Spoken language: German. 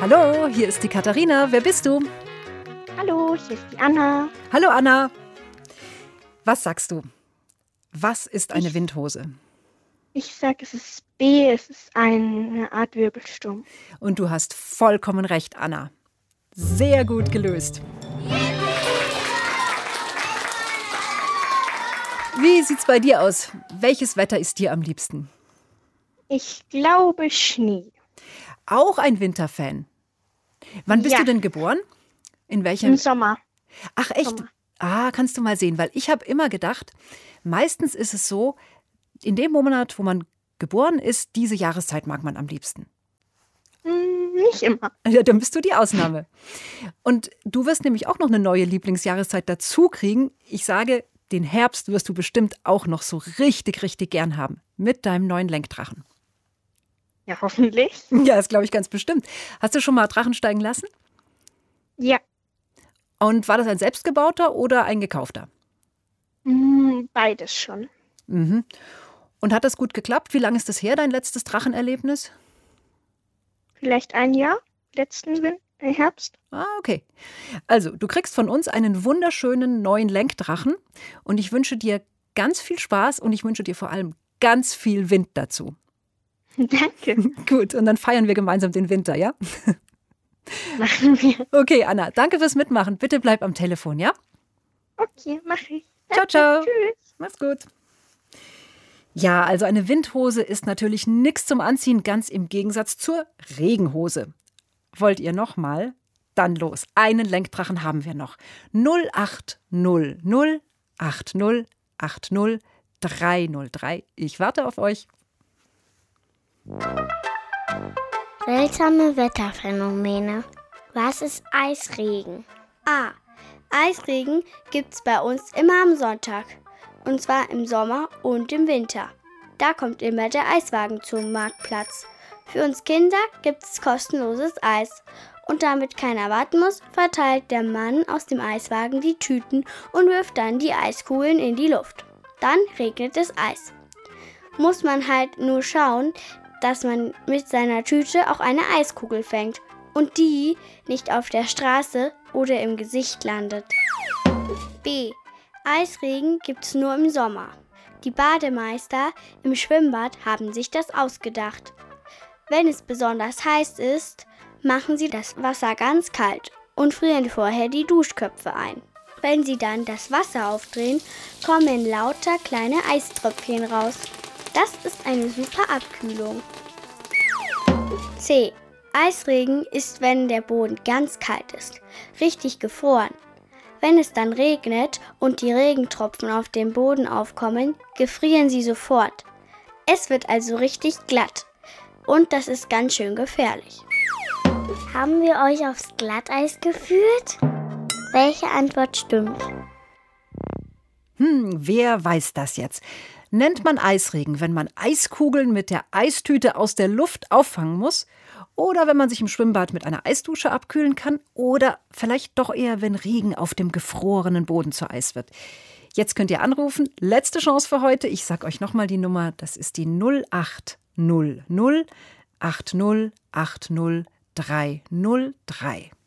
Hallo, hier ist die Katharina. Wer bist du? Hallo, hier ist die Anna. Hallo Anna. Was sagst du? Was ist eine Ich, Windhose? ich sag, es ist B, es ist eine Art Wirbelsturm. Und du hast vollkommen recht, Anna. Sehr gut gelöst. Wie sieht's bei dir aus? Welches Wetter ist dir am liebsten? Ich glaube Schnee. Auch ein Winterfan. Wann bist Ja, du denn geboren? In im welchem? Sommer. Ach echt? Sommer. Kannst du mal sehen, weil ich habe immer gedacht, meistens ist es so, in dem Monat, wo man geboren ist, diese Jahreszeit mag man am liebsten. Nicht immer. Ja, dann bist du die Ausnahme. Und du wirst nämlich auch noch eine neue Lieblingsjahreszeit dazu kriegen. Ich sage, den Herbst wirst du bestimmt auch noch so richtig, richtig gern haben. Mit deinem neuen Lenkdrachen. Ja, hoffentlich. Ja, das glaube ich ganz bestimmt. Hast du schon mal Drachen steigen lassen? Ja, Und war das ein selbstgebauter oder ein gekaufter? beides schon. Mhm. Und hat das gut geklappt? Wie lange ist das her, dein letztes Drachenerlebnis? Vielleicht ein Jahr, letzten Herbst. Okay. Also, du kriegst von uns einen wunderschönen neuen Lenkdrachen und ich wünsche dir ganz viel Spaß und ich wünsche dir vor allem ganz viel Wind dazu. Danke. Gut, und dann feiern wir gemeinsam den Winter, ja? Machen wir. Okay, Anna, danke fürs Mitmachen. Bitte bleib am Telefon, ja? Okay, mache ich. Ciao, Danke. ciao. Tschüss. Mach's gut. Ja, also eine Windhose ist natürlich nichts zum Anziehen, ganz im Gegensatz zur Regenhose. Wollt ihr noch mal? Dann los. Einen Lenkdrachen haben wir noch. 0800 80 80 303. Ich warte auf euch. Seltsame Wetterphänomene. Was ist Eisregen? A. Eisregen gibt's bei uns immer am Sonntag. Und zwar im Sommer und im Winter. Da kommt immer der Eiswagen zum Marktplatz. Für uns Kinder gibt's kostenloses Eis. Und damit keiner warten muss, verteilt der Mann aus dem Eiswagen die Tüten und wirft dann die Eiskugeln in die Luft. Dann regnet es Eis. Muss man halt nur schauen, dass man mit seiner Tüte auch eine Eiskugel fängt und die nicht auf der Straße oder im Gesicht landet. B. Eisregen gibt's nur im Sommer. Die Bademeister im Schwimmbad haben sich das ausgedacht. Wenn es besonders heiß ist, machen sie das Wasser ganz kalt und frieren vorher die Duschköpfe ein. Wenn sie dann das Wasser aufdrehen, kommen lauter kleine Eiströpfchen raus. Das ist eine super Abkühlung. C. Eisregen ist, wenn der Boden ganz kalt ist, richtig gefroren. Wenn es dann regnet und die Regentropfen auf dem Boden aufkommen, gefrieren sie sofort. Es wird also richtig glatt. Und das ist ganz schön gefährlich. Haben wir euch aufs Glatteis geführt? Welche Antwort stimmt? Wer weiß das jetzt? Nennt man Eisregen, wenn man Eiskugeln mit der Eistüte aus der Luft auffangen muss? Oder wenn man sich im Schwimmbad mit einer Eisdusche abkühlen kann? Oder vielleicht doch eher, wenn Regen auf dem gefrorenen Boden zu Eis wird? Jetzt könnt ihr anrufen. Letzte Chance für heute. Ich sage euch nochmal die Nummer. Das ist die 0800 80 80 303.